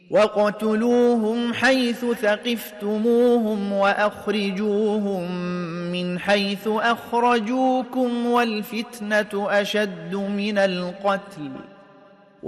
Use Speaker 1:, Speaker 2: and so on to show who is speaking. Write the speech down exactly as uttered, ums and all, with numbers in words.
Speaker 1: وَاقْتُلُوهُمْ حَيْثُ ثَقِفْتُمُوهُمْ وَأَخْرِجُوهُمْ مِنْ حَيْثُ أَخْرَجُوكُمْ وَالْفِتْنَةُ أَشَدُّ مِنَ الْقَتْلِ